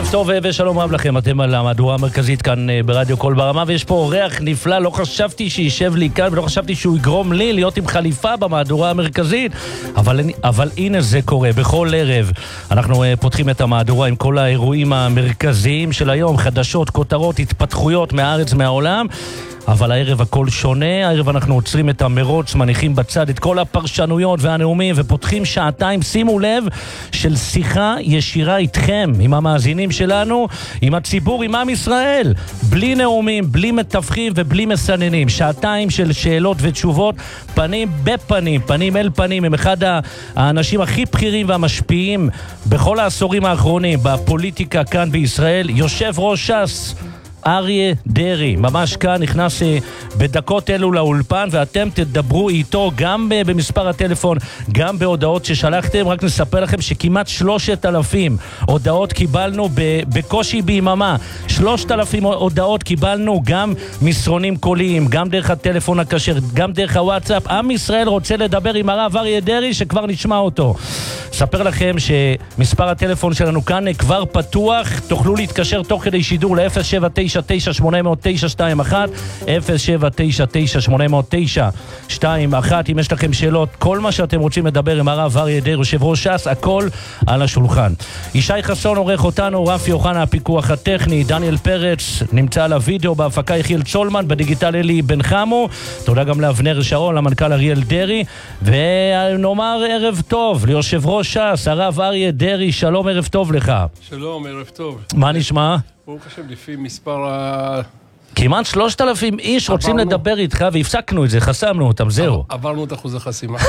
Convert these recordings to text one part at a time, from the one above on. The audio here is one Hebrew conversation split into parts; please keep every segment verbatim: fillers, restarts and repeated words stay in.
ערב טוב ושלום רב לכם, אתם על המהדורה המרכזית כאן ברדיו קול ברמה, ויש פה אורח נפלא, לא חשבתי שישב לי כאן ולא חשבתי שהוא יגרום לי להיות עם חליפה במהדורה המרכזית, אבל, אבל הנה זה קורה, בכל ערב אנחנו פותחים את המהדורה עם כל האירועים המרכזיים של היום, חדשות, כותרות, התפתחויות מהארץ, מהעולם, אבל הערב הכל שונה, הערב אנחנו עוצרים את המרוץ, מניחים בצד את כל הפרשנויות והנאומים ופותחים שעתיים, שימו לב, של שיחה ישירה איתכם, עם המאזינים שלנו, עם הציבור, עם עם ישראל, בלי נאומים, בלי מתווכים ובלי מסננים, שעתיים של שאלות ותשובות, פנים בפנים, פנים אל פנים, עם אחד האנשים הכי בכירים והמשפיעים בכל העשורים האחרונים בפוליטיקה כאן בישראל, יושב ראש ש"ס אריה דרעי, ממש כאן נכנס בדקות אלו לאולפן, ואתם תדברו איתו גם במספר הטלפון, גם בהודעות ששלחתם. רק נספר לכם שכמעט שלושת אלפים הודעות קיבלנו בקושי ביממה, שלושת אלפים הודעות קיבלנו, גם מסרונים קוליים, גם דרך הטלפון הכשר, גם דרך הוואטסאפ. עם ישראל רוצה לדבר עם הרב אריה דרעי, שכבר נשמע אותו. ספר לכם שמספר הטלפון שלנו כאן כבר פתוח, תוכלו להתקשר תוך כדי שידור ל-אפס שבע תשע תשע שמונה תשע שתיים אחת, אפס שבע תשע תשע שמונה תשע שתיים אחת. אם יש לכם שאלות, כל מה שאתם רוצים לדבר עם הרב אריה דרעי, יושב ראש ש"ס, הכל על השולחן. ישי חסון עורך אותנו, רפי אוחנה הפיקוח הטכני, דניאל פרץ נמצא על הוידאו, בהפקה יחיאל צולמן, בדיגיטל אלי בן חמו. תודה גם לאבנר שרון, למנכ"ל אריאל דרעי, ונאמר ערב טוב ליושב ראש ש"ס, הרב אריה דרעי. שלום, ערב טוב לך. שלום, ערב טוב. מה נשמע? ברוך השם, לפי מספר ה... כמעט שלושת אלפים איש רוצים לדבר איתך, והפסקנו את זה, חסמנו אותם, זהו. עברנו את אחוז החסימה.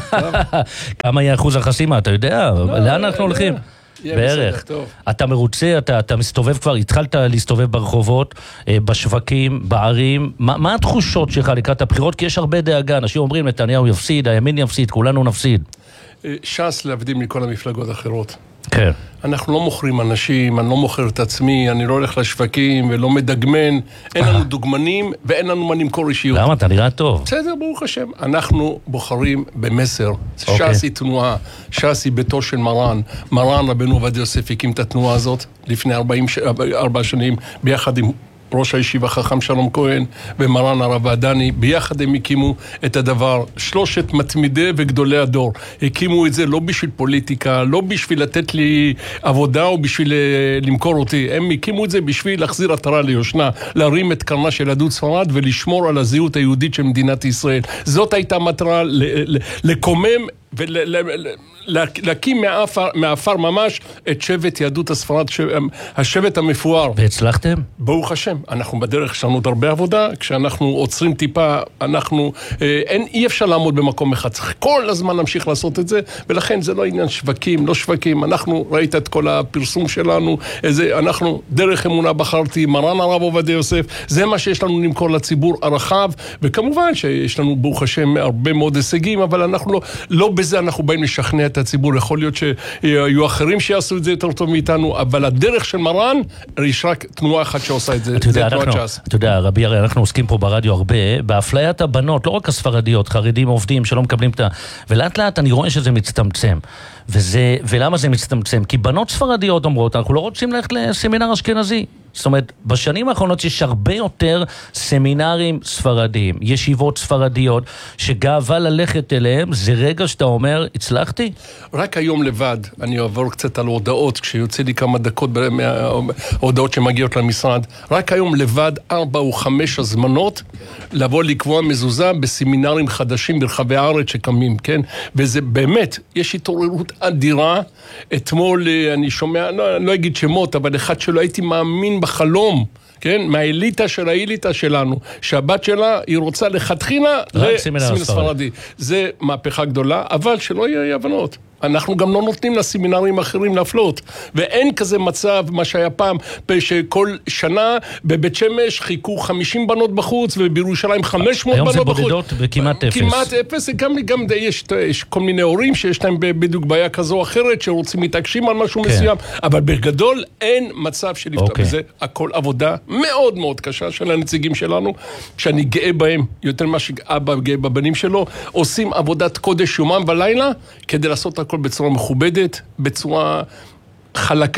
כמה יהיה אחוז החסימה, אתה יודע? לאן אנחנו הולכים? בערך. אתה מרוצה, אתה מסתובב כבר, התחלת להסתובב ברחובות, בשווקים, בערים. מה התחושות שלך לקראת הבחירות? כי יש הרבה דאגה, אנשים אומרים, נתניהו יפסיד, הימין יפסיד, כולנו נפסיד. ש"ס להבדיל מכל המפלגות האחרות. כן. אנחנו לא מוכרים אנשים, אני לא מוכר את עצמי, אני לא הולך לשווקים ולא מדגמן, אין לנו דוגמנים ואין לנו מה למכור אישיות. למה? אתה נראה טוב. בסדר, ברוך השם. אנחנו בוחרים במסר. ש"ס היא תנועה, ש"ס היא ביתו של מרן. מרן רבנו עובדיה יוסף הקים את התנועה הזאת לפני ארבע שנים, ביחד עם ראש הישיבה חכם שלום כהן ומרן הרב עדני, ביחד הם הקימו את הדבר. שלושת מתמידי וגדולי הדור הקימו את זה לא בשביל פוליטיקה, לא בשביל לתת לי עבודה או בשביל למכור אותי, הם הקימו את זה בשביל להחזיר עטרה ליושנה, להרים את קרנה של יהדות ספרד ולשמור על הזהות היהודית של מדינת ישראל. זאת הייתה מטרה, לקומם ולהקים מהאפר ממש את שבט יהדות הספרד, השבט המפואר. והצלחתם? ברוך השם, אנחנו בדרך שלנו עוד הרבה עבודה, כשאנחנו עוצרים טיפה, אנחנו, אין, אי אפשר לעמוד במקום אחד, צריך כל הזמן להמשיך לעשות את זה, ולכן זה לא עניין שווקים, לא שווקים, אנחנו, ראית את כל הפרסום שלנו, איזה, אנחנו, דרך אמונה בחרתי, מרן הרב עובדיה יוסף, זה מה שיש לנו למכור לציבור הרחב, וכמובן שיש לנו ברוך השם הרבה מאוד הישגים, אבל אנחנו לא, לא בזה אנחנו באים לשכנע את הציבור, יכול להיות שיהיו אחרים שיעשו את זה יותר טוב מאיתנו, אבל הדרך של מרן, יש רק תנועה אחת שעושה את זה, זה תנועת ש"ס. אתה יודע, רבי הרי, אנחנו עוסקים פה ברדיו הרבה, באפליית הבנות, לא רק הספרדיות, חרדים עובדים שלא מקבלים את ה... ולאט לאט אני רואה שזה מצטמצם. וזה, ולמה זה מצטמצם? כי בנות ספרדיות אומרות, אנחנו לא רוצים ללכת לסמינר אשכנזי. זאת אומרת, בשנים האחרונות יש הרבה יותר סמינרים ספרדיים, ישיבות ספרדיות, שגאווה ללכת אליהם, זה רגע שאתה אומר, הצלחתי? רק היום לבד, אני אעבור קצת על הודעות, כשיוצא לי כמה דקות מההודעות שמגיעות למשרד, רק היום לבד, ארבע או חמש הזמנות, לבוא לקבוע מזוזה בסמינרים חדשים ברחבי הארץ שקמים, כן? וזה באמת, יש התעוררות אדירה. אתמול אני שומע, לא, לא אגיד שמות, אבל אחד שלא הייתי מאמין בחלום, כן? מהאליטה של האליטה שלנו, שהבת שלה היא רוצה לכתחילה לסמינר ספרדי. זה מהפכה גדולה, אבל שלא יהיה הבנות. אנחנו גם לא נותנים לסמינרים אחרים להפלות, ואין כזה מצב, מה שהיה פעם, שכל שנה בבית שמש חיכו חמישים בנות בחוץ, ובירושלים חמש מאות בנות בחוץ. היום זה בודדות וכמעט אפס. כמעט אפס, גם, גם יש, יש כל מיני הורים שיש להם בדיוק בעיה כזו או אחרת, שרוצים מתעקשים על משהו כן. מסוים, אבל בגדול אין מצב של לפתור, okay. וזה הכל עבודה מאוד מאוד קשה של הנציגים שלנו, שאני גאה בהם, יותר מה שאבא גאה בבנים שלו, עושים עבודת קודש יומם ולילה, כדי לעשות הכל בצורה מכובדת, בצורה חלקה,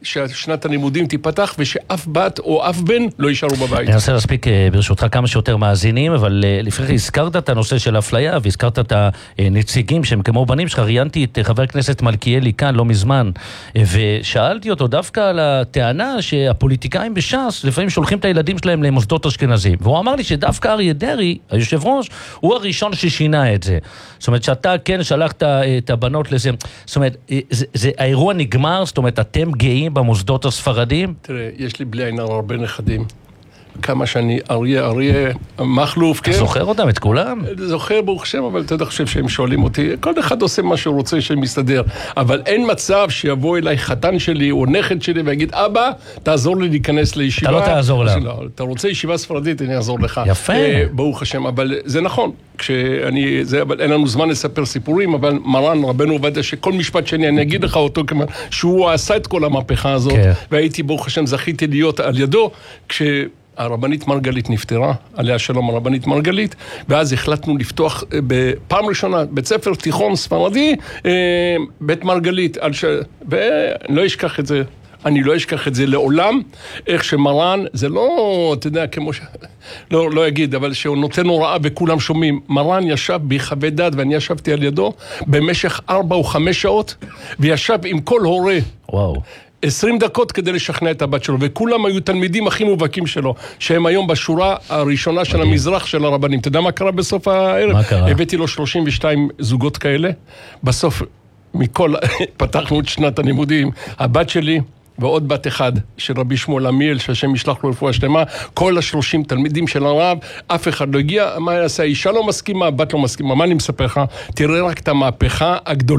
ששנת הלימודים תיפתח, ושאף בת או אף בן לא יישארו בבית. אני רוצה להספיק ברשותך כמה שיותר מאזינים, אבל לפני הזכרת את הנושא של האפליה, והזכרת את הנציגים שהם כמו בנים שלך, ראיינתי את חבר הכנסת מלכיאלי כאן לא מזמן, ושאלתי אותו דווקא על הטענה שהפוליטיקאים בש"ס לפעמים שולחים את הילדים שלהם למוסדות אשכנזים, והוא אמר לי שדווקא אריה דרעי, היושב ראש, הוא הראשון ששינה את זה. זאת אומרת שאתה כן שלחת את הבנות לזה, זאת אומרת, זה, זה, האירוע נגמר, זאת אומרת, אתם גאים במוסדות הספרדים? תראה, יש לי בלי עין הרבה נכדים. כמה שאני, אריה, אריה, מחלוף, כן? אתה זוכר אותם, את כולם? זוכר ברוך שם, אבל אתה יודע, חושב שהם שואלים אותי, כל אחד עושה מה שהוא רוצה שמסתדר, אבל אין מצב שיבוא אליי חתן שלי או נכד שלי ויגיד, אבא, תעזור לי להיכנס לישיבה. אתה לא תעזור לה. לא, אתה רוצה ישיבה ספרדית, אני אעזור לך. יפה. ברוך השם, אבל זה נכון, כשאני, זה, אבל אין לנו זמן לספר סיפורים, אבל מרן רבנו עובדיה, שכל משפט שני, אני אגיד לך אותו, כמה, שהוא עשה את כל המהפכה הזאת, כן. והייתי ברוך השם, זכיתי להיות על ידו, כש... הרבנית מרגלית נפטרה, עליה שלום הרבנית מרגלית, ואז החלטנו לפתוח בפעם ראשונה בית ספר תיכון ספרדי, בית מרגלית, ש... ולא אשכח את זה, אני לא אשכח את זה לעולם, איך שמרן, זה לא, אתה יודע, כמו ש... לא, לא אגיד, אבל שהוא נותן הוראה וכולם שומעים, מרן ישב בחוות דעת, ואני ישבתי על ידו, במשך ארבע או חמש שעות, וישב עם כל הורה. וואו. עשרים דקות כדי לשכנע את הבת שלו, וכולם היו תלמידים הכי מובהקים שלו, שהם היום בשורה הראשונה של המזרח של הרבנים. אתה יודע מה קרה בסוף הערב? מה קרה? הבאתי לו שלושים ושתיים זוגות כאלה, בסוף מכל, פתחנו את שנת הלימודים, הבת שלי, ועוד בת אחד של רבי שמואל עמיאל, שהשם ישלח לו רפואה שלמה, כל השלושים תלמידים של הרב, אף אחד לא הגיע, מה יעשה? האישה לא מסכימה, הבת לא מסכימה, מה אני מספר לך? תראה רק את המהפכה הגדולה.